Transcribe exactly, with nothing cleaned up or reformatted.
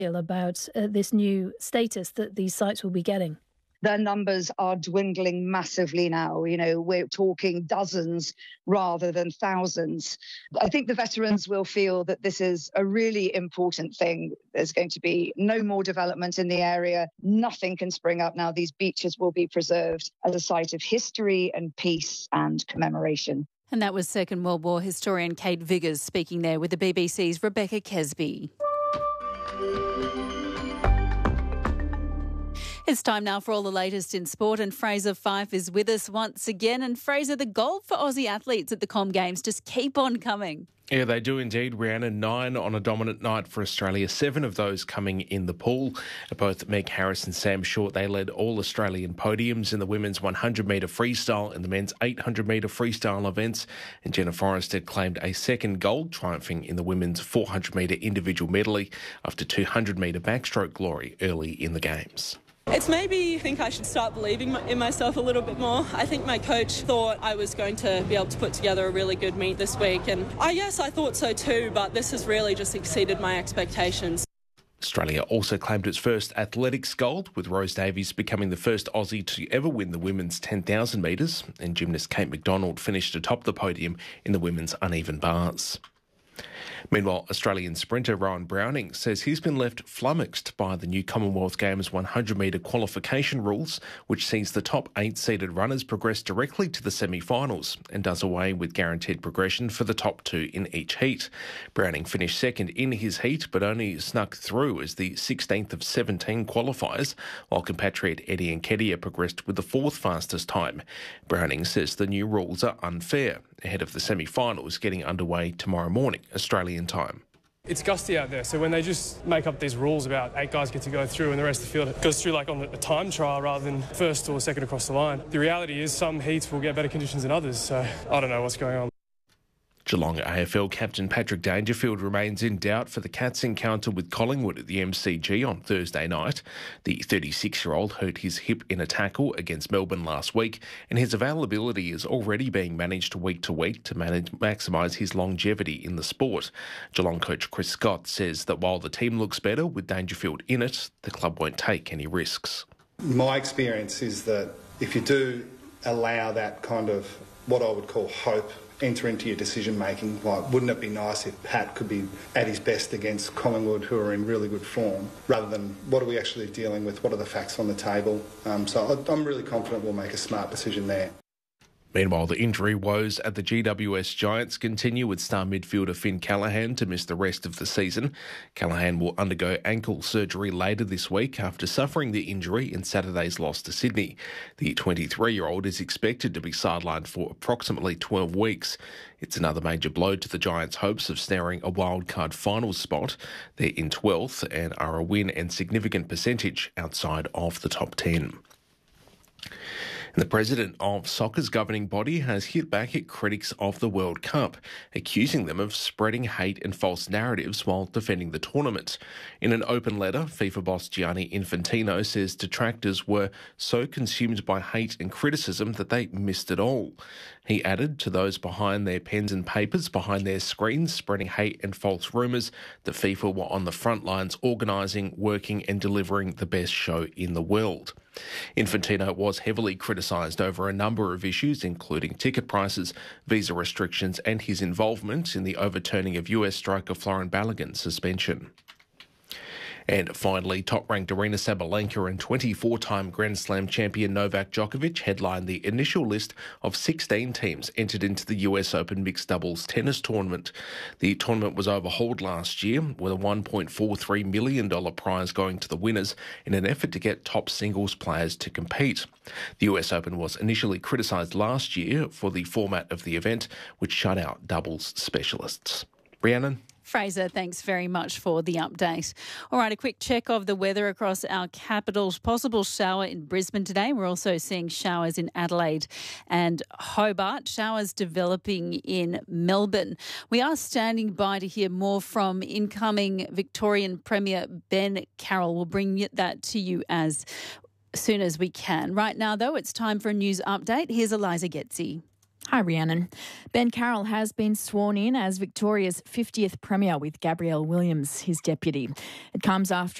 about uh, this new status that these sites will be getting? Their numbers are dwindling massively now. You know, we're talking dozens rather than thousands. I think the veterans will feel that this is a really important thing. There's going to be no more development in the area. Nothing can spring up now. These beaches will be preserved as a site of history and peace and commemoration. And that was Second World War historian Kate Viggers speaking there with the B B C's Rebecca Kesby. It's time now for all the latest in sport, and Fraser Fyfe is with us once again. And Fraser, the gold for Aussie athletes at the Com Games just keep on coming. Yeah, they do indeed, Rhiannon. Nine on a dominant night for Australia, seven of those coming in the pool. Both Meg Harris and Sam Short, they led all Australian podiums in the women's one hundred metre freestyle and the men's eight hundred metre freestyle events. And Jenna Forrester claimed a second gold, triumphing in the women's four hundred metre individual medley after two hundred metre backstroke glory early in the Games. It's maybe I think I should start believing in myself a little bit more. I think my coach thought I was going to be able to put together a really good meet this week, and I guess I thought so too, but this has really just exceeded my expectations. Australia also claimed its first athletics gold, with Rose Davies becoming the first Aussie to ever win the women's ten thousand metres, and gymnast Kate McDonald finished atop the podium in the women's uneven bars. Meanwhile, Australian sprinter Rowan Browning says he's been left flummoxed by the new Commonwealth Games one hundred metre qualification rules, which sees the top eight seeded runners progress directly to the semi-finals and does away with guaranteed progression for the top two in each heat. Browning finished second in his heat, but only snuck through as the sixteenth of seventeen qualifiers, while compatriot Eddie Nketiah progressed with the fourth fastest time. Browning says the new rules are unfair, ahead of the semi-finals getting underway tomorrow morning, Australian time. It's gusty out there, so when they just make up these rules about eight guys get to go through and the rest of the field goes through like on a time trial rather than first or second across the line, the reality is some heats will get better conditions than others, so I don't know what's going on. Geelong A F L captain Patrick Dangerfield remains in doubt for the Cats' encounter with Collingwood at the M C G on Thursday night. The thirty-six-year-old hurt his hip in a tackle against Melbourne last week, and his availability is already being managed week to week to manage, maximise his longevity in the sport. Geelong coach Chris Scott says that while the team looks better with Dangerfield in it, the club won't take any risks. My experience is that if you do allow that kind of what I would call hope enter into your decision making, like wouldn't it be nice if Pat could be at his best against Collingwood, who are in really good form, rather than what are we actually dealing with, what are the facts on the table. Um, so I'm really confident we'll make a smart decision there. Meanwhile, the injury woes at the G W S Giants continue, with star midfielder Finn Callaghan to miss the rest of the season. Callaghan will undergo ankle surgery later this week after suffering the injury in Saturday's loss to Sydney. The twenty-three-year-old is expected to be sidelined for approximately twelve weeks. It's another major blow to the Giants' hopes of snaring a wildcard finals spot. They're in twelfth and are a win and significant percentage outside of the top ten. And the president of soccer's governing body has hit back at critics of the World Cup, accusing them of spreading hate and false narratives while defending the tournament. In an open letter, FIFA boss Gianni Infantino says detractors were so consumed by hate and criticism that they missed it all. He added to those behind their pens and papers, behind their screens, spreading hate and false rumours, that FIFA were on the front lines organising, working and delivering the best show in the world. Infantino was heavily criticised over a number of issues, including ticket prices, visa restrictions and his involvement in the overturning of U S striker Florin Balogun's suspension. And finally, top-ranked Aryna Sabalenka and twenty-four-time Grand Slam champion Novak Djokovic headlined the initial list of sixteen teams entered into the U S Open mixed doubles tennis tournament. The tournament was overhauled last year, with a one point four three million dollars prize going to the winners in an effort to get top singles players to compete. The U S Open was initially criticised last year for the format of the event, which shut out doubles specialists. Rhiannon? Fraser, thanks very much for the update. All right, a quick check of the weather across our capitals. Possible shower in Brisbane today. We're also seeing showers in Adelaide and Hobart. Showers developing in Melbourne. We are standing by to hear more from incoming Victorian Premier Ben Carroll. We'll bring that to you as soon as we can. Right now, though, it's time for a news update. Here's Eliza Getzi. Hi, Rhiannon. Ben Carroll has been sworn in as Victoria's fiftieth Premier with Gabrielle Williams, his deputy. It comes after